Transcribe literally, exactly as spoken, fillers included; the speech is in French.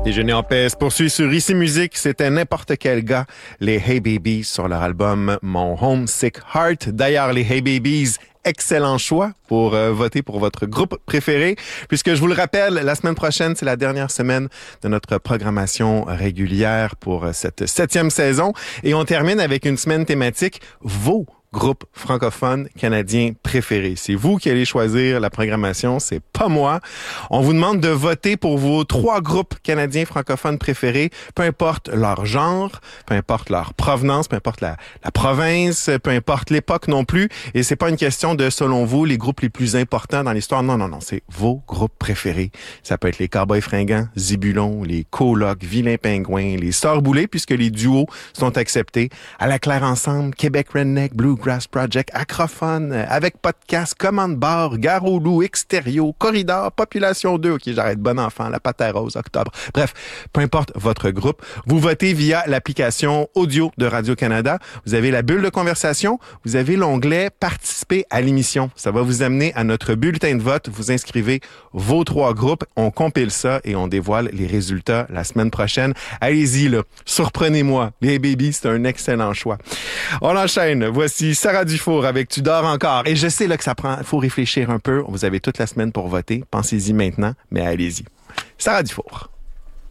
Déjeuner en paix se poursuit sur Ici Musique. C'était n'importe quel gars. Les Hey Babies sur leur album Mon Homesick Heart. D'ailleurs, les Hey Babies, excellent choix pour euh, voter pour votre groupe préféré. Puisque je vous le rappelle, la semaine prochaine, c'est la dernière semaine de notre programmation régulière pour euh, cette septième saison. Et on termine avec une semaine thématique Vos groupe francophone canadien préféré. C'est vous qui allez choisir la programmation, c'est pas moi. On vous demande de voter pour vos trois groupes canadiens francophones préférés, peu importe leur genre, peu importe leur provenance, peu importe la, la province, peu importe l'époque non plus. Et c'est pas une question de, selon vous, les groupes les plus importants dans l'histoire. Non, non, non, c'est vos groupes préférés. Ça peut être les Cowboys Fringants, Zibulon, les Colocs, Vilain Pingouin, les Sœurs Boulées, puisque les duos sont acceptés. À la Claire Ensemble, Québec Redneck, Blue Grass Project, Acrophone, avec podcast, Commande Bar, Gare au Loup, Extérieur, Corridor, Population deux, ok, j'arrête, Bon Enfant, La Patère Rose, Octobre. Bref, peu importe votre groupe, vous votez via l'application audio de Radio-Canada. Vous avez la bulle de conversation, vous avez l'onglet Participer à l'émission. Ça va vous amener à notre bulletin de vote. Vous inscrivez vos trois groupes, on compile ça et on dévoile les résultats la semaine prochaine. Allez-y, là, surprenez-moi. Les Babies, c'est un excellent choix. On enchaîne. Voici Sarah Dufour avec Tu dors encore. Et je sais là que ça prend, faut réfléchir un peu. Vous avez toute la semaine pour voter. Pensez-y maintenant, mais allez-y. Sarah Dufour.